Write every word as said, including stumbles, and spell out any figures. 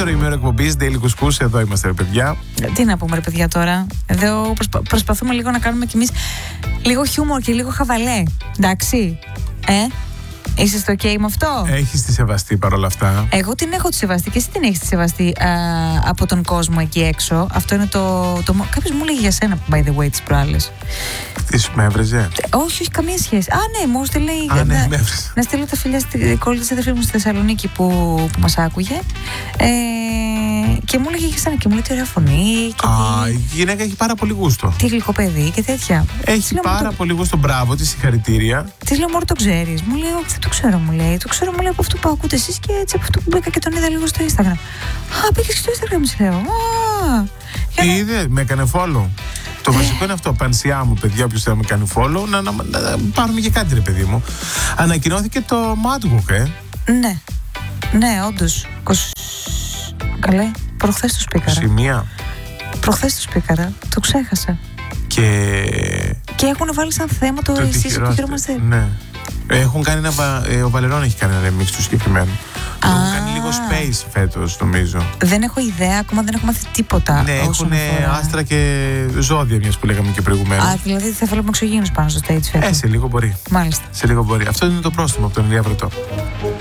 Δεύτερο ημέρο εκπομπής Daily Couscous. Εδώ είμαστε, ρε παιδιά. Τι να πούμε, ρε παιδιά, τώρα. Εδώ προσπα... προσπαθούμε λίγο να κάνουμε κι εμείς λίγο χιούμορ και λίγο χαβαλέ. Εντάξει. Ε. Είσαι στο ok με αυτό? Έχεις τη σεβαστή παρόλα αυτά? Εγώ την έχω τη σεβαστή και εσύ την έχεις τη σεβαστή α, από τον κόσμο εκεί έξω. Αυτό είναι το. το... Κάποιος μου έλεγε για σένα, by the way, τις προάλλες. Τι σου με έβρεζε? Όχι, όχι, καμία σχέση. Α, ναι, μου στείλε. Α, ναι, να, με έβρεζε. να στείλω τα φιλιά στη κόλλη της αδερφής μου στη Θεσσαλονίκη που, που μας άκουγε. Ε, και μου έλεγε για σένα και μου λέει τι ωραία φωνή. Και Α, τι... η γυναίκα έχει πάρα πολύ γούστο. Τι γλυκό παιδί και τέτοια. Έχει πάρα το... πολύ γούστο, μπράβο, τη συγχαρητήρια. Τη λέω, μωρό, το ξέρεις? Μου λέει, όχι, δεν το ξέρω, μου λέει. Το ξέρω, μου λέει, από αυτό που ακούτε εσείς και έτσι από αυτό που μπήκα και τον είδα λίγο στο Instagram. Α, πήγες και στο Instagram, μου λέω. Α, τι να... είδε, με έκανε follow. Το ε. βασικό είναι αυτό, πανσιά μου, παιδιά, όποιος θέλει να με κάνει follow, να, να, να, να πάρουμε και κάτι, ρε παιδί μου. Ανακοινώθηκε το MadWalk, ε. Ναι, ναι, όντως. Κοσ... Καλέ, προχθές το σπίκαρα. Σημεία. Προχθές το σπίκαρα, το ξέχασα. Και... Και έχουν βάλει σαν θέμα το, το εσείς που χαιρόμαστε. Ναι. Έχουν κάνει ένα. Ε, ο Βαλερών έχει κάνει ένα remix του συγκεκριμένου. Το έχουν κάνει λίγο space φέτος, νομίζω. Δεν έχω ιδέα, ακόμα δεν έχω μάθει τίποτα. Ναι, έχουν άστρα και ζώδια, μιας που λέγαμε και προηγουμένως. Α, δηλαδή θα θέλουμε εξωγήινους πάνω στο stage φέτος. Ε, σε λίγο μπορεί. Μάλιστα. Σε λίγο μπορεί. Αυτό είναι το πρόστιμο από τον Ηλία Βρετό.